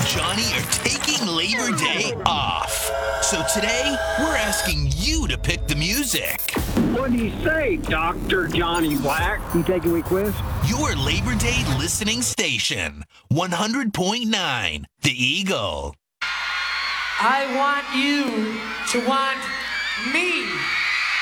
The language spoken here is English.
Johnny are taking Labor Day off. So today, we're asking you to pick the music. What do you say, Dr. Johnny Black? You take a week quiz? Your Labor Day listening station, 100.9 The Eagle. I want you to want me.